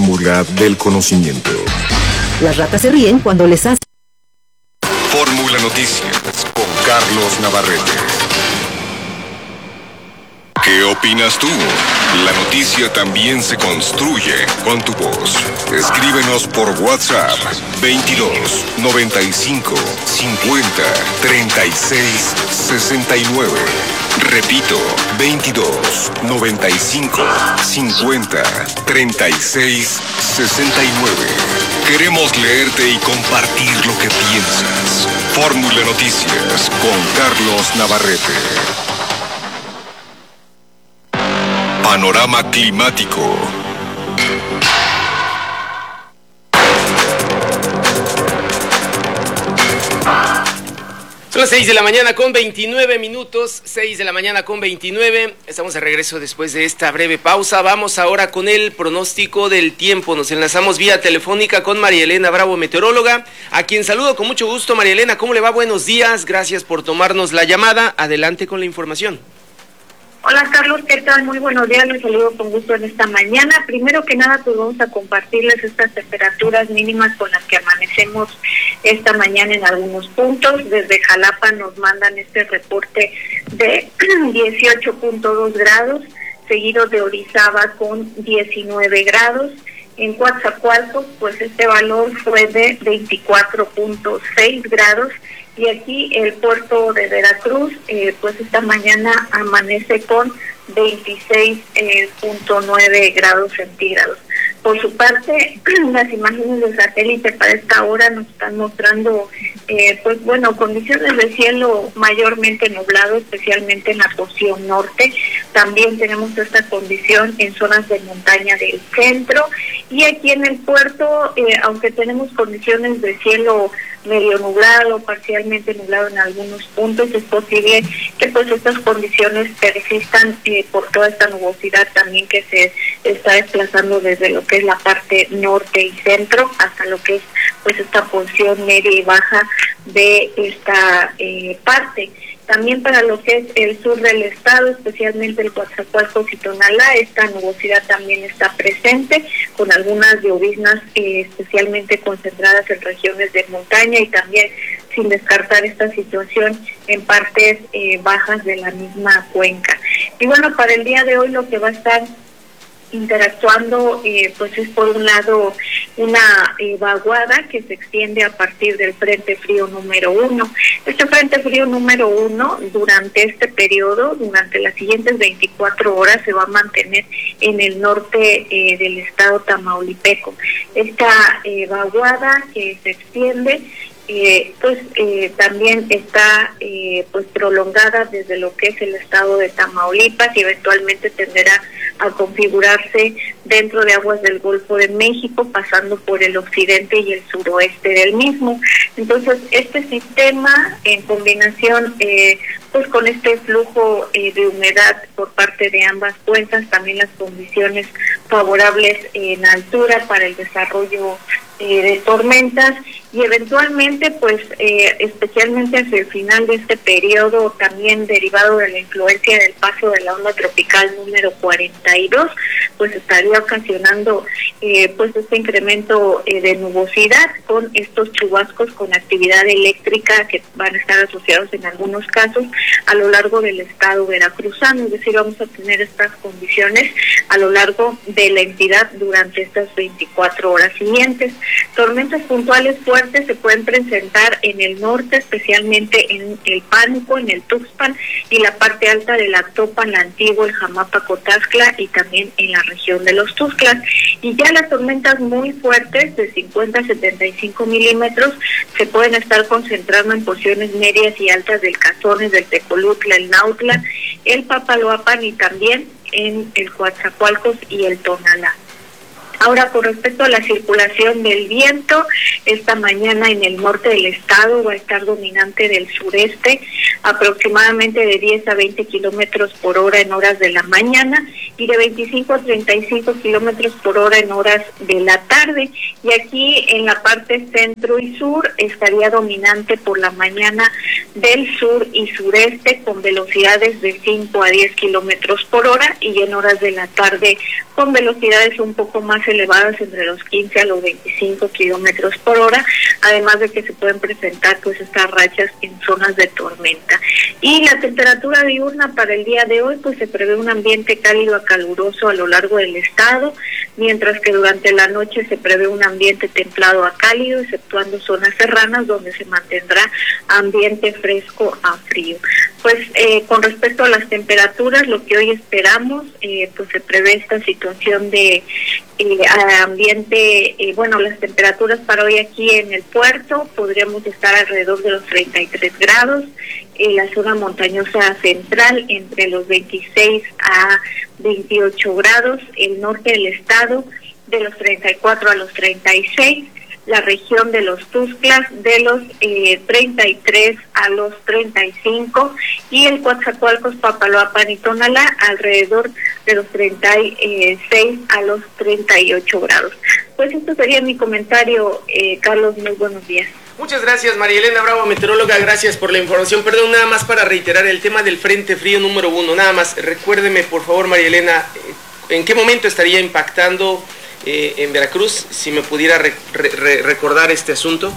Fórmula del conocimiento. Las ratas se ríen cuando les hacen. Fórmula Noticias con Carlos Navarrete. ¿Qué opinas tú? La noticia también se construye con tu voz. Escríbenos por WhatsApp 22 95 50 36 69. Repito, 22 95 50 36 69. Queremos leerte y compartir lo que piensas. Fórmula Noticias con Carlos Navarrete. Panorama climático. Son las 6 de la mañana con 29 minutos, 6 de la mañana con 29. Estamos de regreso después de esta breve pausa. Vamos ahora con el pronóstico del tiempo. Nos enlazamos vía telefónica con María Elena Bravo, meteoróloga, a quien saludo con mucho gusto. María Elena, ¿cómo le va? Buenos días, gracias por tomarnos la llamada. Adelante con la información. Hola Carlos, ¿qué tal? Muy buenos días, los saludo con gusto en esta mañana. Primero que nada, pues vamos a compartirles estas temperaturas mínimas con las que amanecemos esta mañana en algunos puntos. Desde Jalapa nos mandan este reporte de 18.2 grados, seguido de Orizaba con 19 grados. En Coatzacoalcos, pues este valor fue de 24.6 grados. Y aquí el puerto de Veracruz, pues esta mañana amanece con 26.9 grados centígrados. Por su parte, las imágenes de satélite para esta hora nos están mostrando, condiciones de cielo mayormente nublado, especialmente en la porción norte. También tenemos esta condición en zonas de montaña del centro. Y aquí en el puerto, aunque tenemos condiciones de cielo medio nublado, parcialmente nublado en algunos puntos, es posible que pues estas condiciones persistan por toda esta nubosidad también que se está desplazando desde lo que es la parte norte y centro hasta lo que es pues esta porción media y baja de esta parte. También para lo que es el sur del estado, especialmente el Coatzacoalcos y Tonalá, esta nubosidad también está presente, con algunas lloviznas especialmente concentradas en regiones de montaña y también sin descartar esta situación en partes bajas de la misma cuenca. Y bueno, para el día de hoy lo que va a estar interactuando pues es por un lado una vaguada que se extiende a partir del frente frío número 1. Este frente frío número 1 durante este periodo, durante las siguientes 24 horas se va a mantener en el norte del estado tamaulipeco. Esta vaguada que se extiende también está pues prolongada desde lo que es el estado de Tamaulipas y eventualmente tenderá a configurarse dentro de aguas del Golfo de México, pasando por el occidente y el suroeste del mismo. Entonces, este sistema en combinación pues con este flujo de humedad por parte de ambas cuencas, también las condiciones favorables en altura para el desarrollo de tormentas y eventualmente pues especialmente hacia el final de este periodo, también derivado de la influencia del paso de la onda tropical número 42, pues estaría ocasionando pues este incremento de nubosidad con estos chubascos con actividad eléctrica que van a estar asociados en algunos casos a lo largo del estado veracruzano. Es decir, vamos a tener estas condiciones a lo largo de la entidad durante estas 24 horas siguientes. Tormentas puntuales fuertes se pueden presentar en el norte, especialmente en el Pánuco, en el Tuxpan y la parte alta del Actopan, la Antigua, el Jamapa, Cotazcla y también en la región de los Tuxtlas. Y ya las tormentas muy fuertes de 50 a 75 milímetros se pueden estar concentrando en porciones medias y altas del Cazones, del Tecolutla, el Nautla, el Papaloapan y también en el Coatzacoalcos y el Tonalá. Ahora, con respecto a la circulación del viento, esta mañana en el norte del estado va a estar dominante del sureste, aproximadamente de 10 a 20 kilómetros por hora en horas de la mañana y de 25 a 35 kilómetros por hora en horas de la tarde. Y aquí en la parte centro y sur estaría dominante por la mañana del sur y sureste con velocidades de 5 a 10 kilómetros por hora y en horas de la tarde con velocidades un poco más elevadas entre los 15 a los 25 kilómetros por hora, además de que se pueden presentar pues estas rachas en zonas de tormenta. Y la temperatura diurna para el día de hoy pues se prevé un ambiente cálido a caluroso a lo largo del estado, mientras que durante la noche se prevé un ambiente templado a cálido, exceptuando zonas serranas donde se mantendrá ambiente fresco a frío. Pues con respecto a las temperaturas, lo que hoy esperamos, pues se prevé esta situación de ambiente, las temperaturas para hoy aquí en el puerto podríamos estar alrededor de los 33 grados, en la zona montañosa central entre los 26 a 28 grados, el norte del estado de los 34 a los 36, la región de los Tuxtlas de los 33 a los 35 y el Coatzacoalcos, Papaloapan y Tonalá alrededor de los 36 a los 38 grados. Pues esto sería mi comentario, Carlos, muy buenos días. Muchas gracias, María Elena Bravo, meteoróloga, gracias por la información. Perdón, nada más para reiterar el tema del Frente Frío número 1, nada más, recuérdeme por favor, María Elena, ¿en qué momento estaría impactando en Veracruz? Si me pudiera recordar este asunto.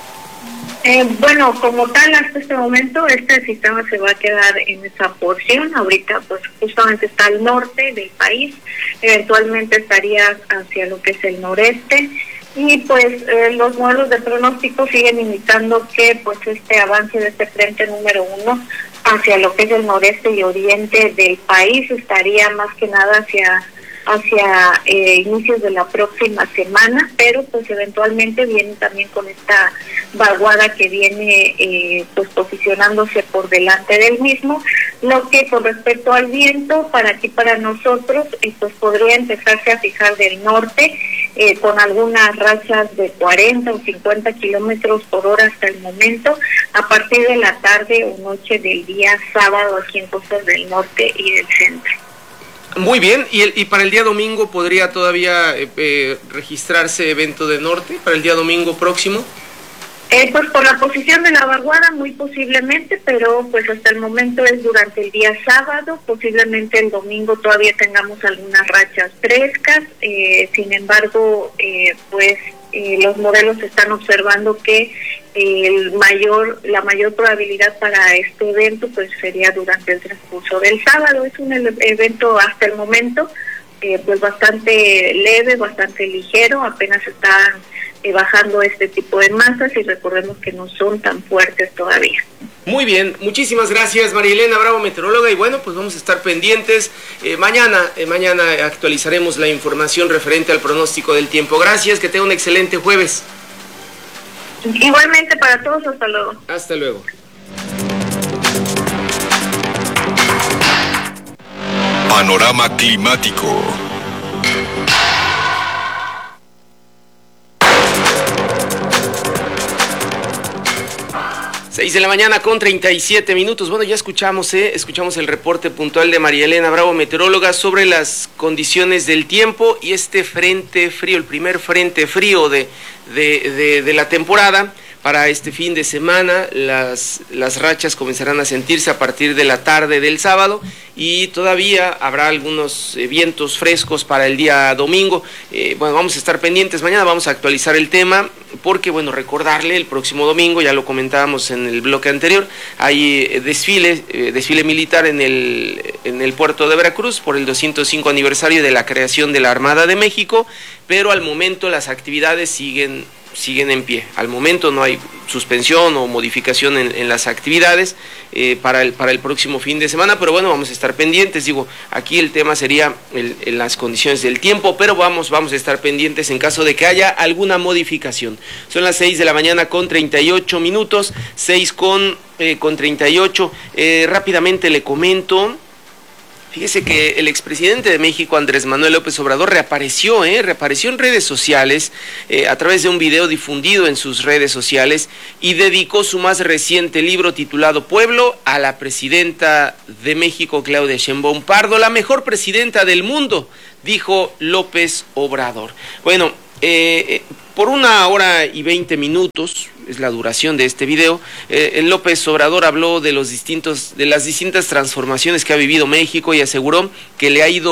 Como tal, hasta este momento, este sistema se va a quedar en esa porción. Ahorita, pues, justamente está al norte del país, eventualmente estaría hacia lo que es el noreste. Y pues los modelos de pronóstico siguen indicando que pues este avance de este frente número 1 hacia lo que es el noreste y oriente del país estaría más que nada hacia inicios de la próxima semana, pero pues eventualmente viene también con esta vaguada que viene pues posicionándose por delante del mismo, lo que con respecto al viento para aquí para nosotros pues podría empezarse a fijar del norte con algunas rachas de 40 o 50 kilómetros por hora hasta el momento, a partir de la tarde o noche del día sábado aquí en costas del norte y del centro. Muy bien, y para el día domingo podría todavía registrarse evento de norte, para el día domingo próximo. Pues por la posición de la vaguada muy posiblemente, pero pues hasta el momento es durante el día sábado, posiblemente el domingo todavía tengamos algunas rachas frescas, sin embargo los modelos están observando que la mayor probabilidad para este evento pues sería durante el transcurso del sábado. Es un evento hasta el momento pues bastante leve, bastante ligero, apenas están bajando este tipo de masas y recordemos que no son tan fuertes todavía. Muy bien, muchísimas gracias, María Elena Bravo, meteoróloga, y bueno, pues vamos a estar pendientes. Mañana actualizaremos la información referente al pronóstico del tiempo. Gracias, que tenga un excelente jueves. Igualmente para todos, hasta luego. Hasta luego. Panorama climático. Seis de la mañana con 37 minutos. Bueno, ya escuchamos el reporte puntual de María Elena Bravo, meteoróloga, sobre las condiciones del tiempo y este frente frío, el primer frente frío de la temporada. Para este fin de semana las rachas comenzarán a sentirse a partir de la tarde del sábado y todavía habrá algunos vientos frescos para el día domingo. Vamos a estar pendientes, mañana vamos a actualizar el tema porque, recordarle, el próximo domingo, ya lo comentábamos en el bloque anterior, hay desfile militar en el puerto de Veracruz por el 205 aniversario de la creación de la Armada de México, pero al momento las actividades siguen en pie. Al momento no hay suspensión o modificación en las actividades para el próximo fin de semana, pero vamos a estar pendientes. Aquí el tema sería las condiciones del tiempo, pero vamos a estar pendientes en caso de que haya alguna modificación. Son las 6 de la mañana con 38 minutos, 6 con 38. Rápidamente le comento. Fíjese que el expresidente de México, Andrés Manuel López Obrador, reapareció en redes sociales a través de un video difundido en sus redes sociales y dedicó su más reciente libro titulado Pueblo a la presidenta de México, Claudia Sheinbaum Pardo, la mejor presidenta del mundo, dijo López Obrador. Por 1 hora y 20 minutos, es la duración de este video, López Obrador habló de las distintas transformaciones que ha vivido México y aseguró que le ha ido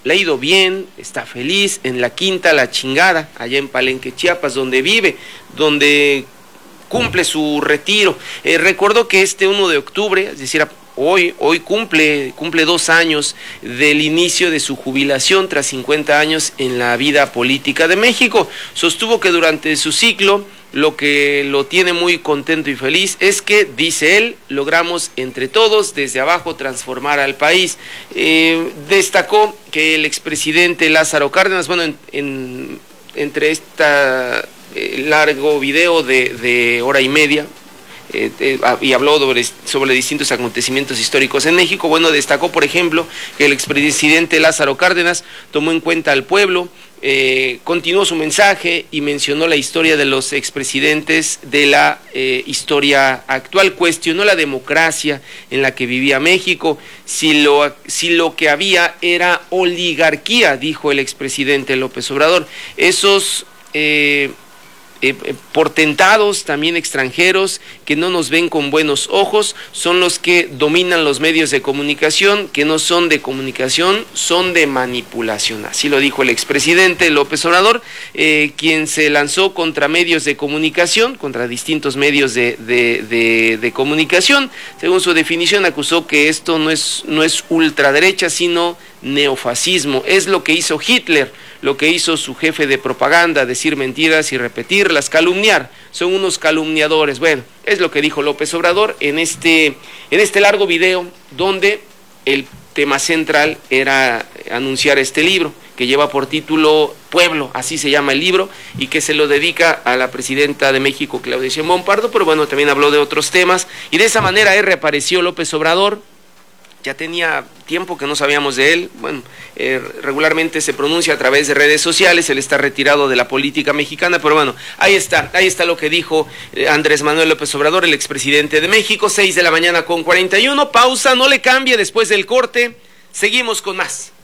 le ha ido bien, está feliz en la Quinta La Chingada, allá en Palenque, Chiapas, donde vive, donde cumple su retiro. Recordó que este 1 de octubre, es decir, hoy cumple 2 años del inicio de su jubilación tras 50 años en la vida política de México. Sostuvo que durante su ciclo lo que lo tiene muy contento y feliz es que, dice él, logramos entre todos desde abajo transformar al país. Destacó que el expresidente Lázaro Cárdenas, bueno, entre esta largo video de hora y media, y habló sobre distintos acontecimientos históricos en México. Bueno, destacó, por ejemplo, que el expresidente Lázaro Cárdenas tomó en cuenta al pueblo, continuó su mensaje y mencionó la historia de los expresidentes de la historia actual, cuestionó la democracia en la que vivía México, si lo que había era oligarquía, dijo el expresidente López Obrador. Esos portentados, también extranjeros, que no nos ven con buenos ojos, son los que dominan los medios de comunicación, que no son de comunicación, son de manipulación. Así lo dijo el expresidente López Obrador, quien se lanzó contra medios de comunicación, contra distintos medios de comunicación. Según su definición, acusó que esto no es ultraderecha, sino neofascismo. Es lo que hizo Hitler, lo que hizo su jefe de propaganda, decir mentiras y repetirlas, calumniar. Son unos calumniadores. Bueno, es lo que dijo López Obrador en este largo video, donde el tema central era anunciar este libro, que lleva por título Pueblo, así se llama el libro, y que se lo dedica a la presidenta de México, Claudia Sheinbaum Pardo, pero bueno, también habló de otros temas, y de esa manera reapareció López Obrador. Ya tenía tiempo que no sabíamos de él. Bueno, regularmente se pronuncia a través de redes sociales, él está retirado de la política mexicana, pero bueno, ahí está lo que dijo Andrés Manuel López Obrador, el expresidente de México. 6:41 a.m, pausa, no le cambie. Después del corte, seguimos con más.